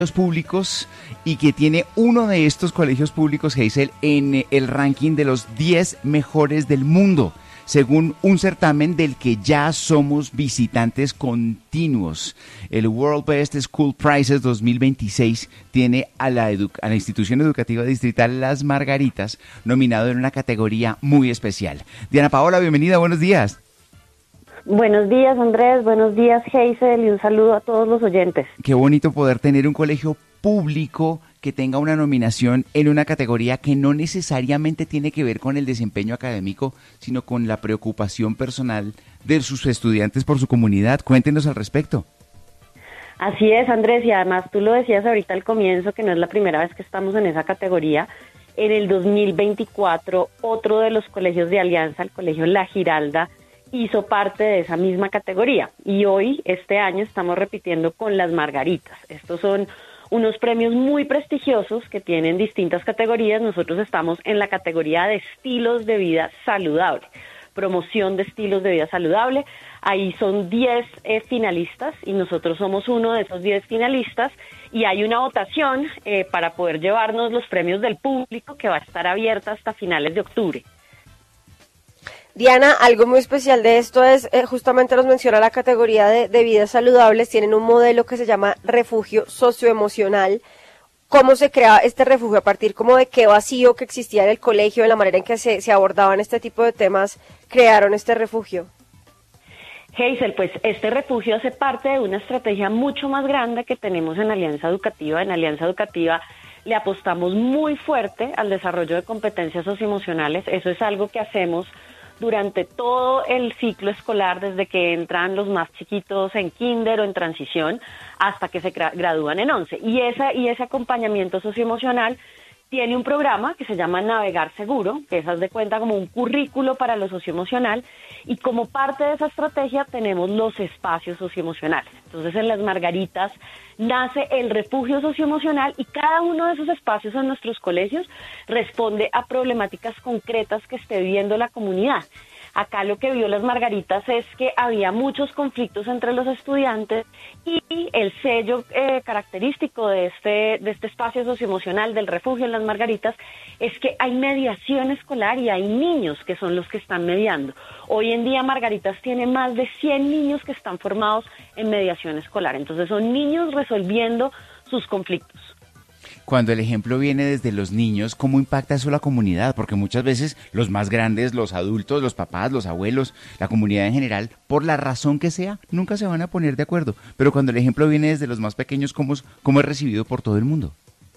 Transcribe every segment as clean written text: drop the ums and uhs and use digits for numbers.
públicos y que tiene uno de estos colegios públicos, Hazel, en el ranking de los 10 mejores del mundo, según un certamen del que ya somos visitantes continuos. El World Best School Prizes 2026 tiene a la institución educativa distrital Las Margaritas nominado en una categoría muy especial. Diana Paola, bienvenida, buenos días. Buenos días, Andrés, buenos días, Hazel, y un saludo a todos los oyentes. Qué bonito poder tener un colegio público que tenga una nominación en una categoría que no necesariamente tiene que ver con el desempeño académico, sino con la preocupación personal de sus estudiantes por su comunidad. Cuéntenos al respecto. Así es, Andrés, y además tú lo decías ahorita al comienzo, que no es la primera vez que estamos en esa categoría. En el 2024, otro de los colegios de Alianza, el Colegio La Giralda, hizo parte de esa misma categoría. Y hoy, este año, estamos repitiendo con Las Margaritas. Estos son unos premios muy prestigiosos que tienen distintas categorías. Nosotros estamos en la categoría de estilos de vida saludable, promoción de estilos de vida saludable. Ahí son 10 finalistas y nosotros somos uno de esos 10 finalistas y hay una votación para poder llevarnos los premios del público que va a estar abierta hasta finales de octubre. Diana, algo muy especial de esto es, justamente nos menciona la categoría de vidas saludables, tienen un modelo que se llama refugio socioemocional. ¿Cómo se crea este refugio? ¿A partir como de qué vacío que existía en el colegio, en la manera en que se abordaban este tipo de temas, crearon este refugio? Hazel, pues este refugio hace parte de una estrategia mucho más grande que tenemos en Alianza Educativa. En Alianza Educativa le apostamos muy fuerte al desarrollo de competencias socioemocionales. Eso es algo que hacemos durante todo el ciclo escolar, desde que entran los más chiquitos en kinder o en transición hasta que se gradúan en 11. Y ese acompañamiento socioemocional tiene un programa que se llama Navegar Seguro, que es, haz de cuenta, como un currículo para lo socioemocional, y como parte de esa estrategia tenemos los espacios socioemocionales. Entonces, en Las Margaritas nace el refugio socioemocional y cada uno de esos espacios en nuestros colegios responde a problemáticas concretas que esté viviendo la comunidad. Acá lo que vio Las Margaritas es que había muchos conflictos entre los estudiantes y el sello característico de este espacio socioemocional del refugio en Las Margaritas es que hay mediación escolar y hay niños que son los que están mediando. Hoy en día Margaritas tiene más de 100 niños que están formados en mediación escolar, entonces son niños resolviendo sus conflictos. Cuando el ejemplo viene desde los niños, ¿cómo impacta eso a la comunidad? Porque muchas veces los más grandes, los adultos, los papás, los abuelos, la comunidad en general, por la razón que sea, nunca se van a poner de acuerdo. Pero cuando el ejemplo viene desde los más pequeños, ¿cómo es recibido por todo el mundo?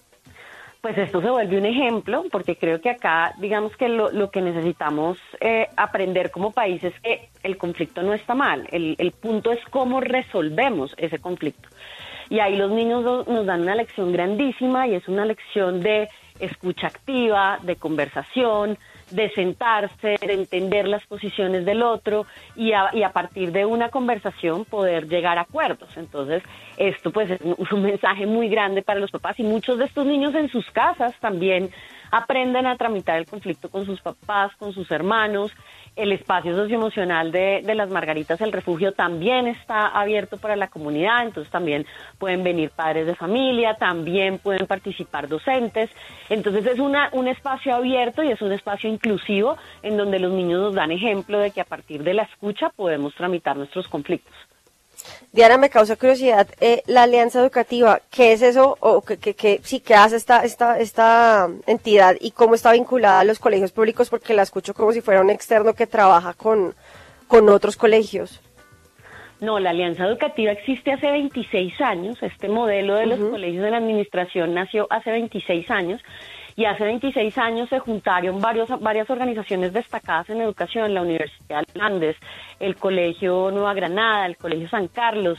Pues esto se vuelve un ejemplo, porque creo que acá, digamos que lo que necesitamos aprender como país es que el conflicto no está mal. El punto es cómo resolvemos ese conflicto. Y ahí los niños nos dan una lección grandísima y es una lección de escucha activa, de conversación, de sentarse, de entender las posiciones del otro y a partir de una conversación poder llegar a acuerdos. Entonces, esto pues es un mensaje muy grande para los papás y muchos de estos niños en sus casas también aprenden a tramitar el conflicto con sus papás, con sus hermanos. El espacio socioemocional de Las Margaritas, el refugio, también está abierto para la comunidad, entonces también pueden venir padres de familia, también pueden participar docentes. Entonces es un espacio abierto y es un espacio inclusivo en donde los niños nos dan ejemplo de que a partir de la escucha podemos tramitar nuestros conflictos. Diana, me causa curiosidad, la Alianza Educativa, ¿qué es eso? O ¿qué hace esta entidad y cómo está vinculada a los colegios públicos? Porque la escucho como si fuera un externo que trabaja con otros colegios. No, la Alianza Educativa existe hace 26 años, este modelo de los colegios de la administración nació hace 26 años, y hace 26 años se juntaron varias organizaciones destacadas en educación, la Universidad de Andes, el Colegio Nueva Granada, el Colegio San Carlos,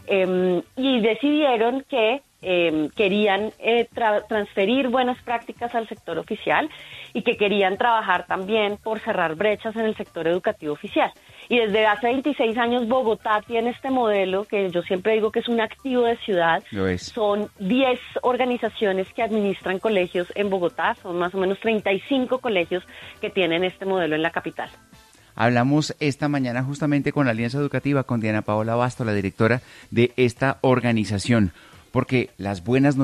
y decidieron que querían transferir buenas prácticas al sector oficial y que querían trabajar también por cerrar brechas en el sector educativo oficial. Y desde hace 26 años Bogotá tiene este modelo que yo siempre digo que es un activo de ciudad. Lo es. Son 10 organizaciones que administran colegios en Bogotá, son más o menos 35 colegios que tienen este modelo en la capital. Hablamos esta mañana justamente con la Alianza Educativa, con Diana Paola Basto, la directora de esta organización. porque las buenas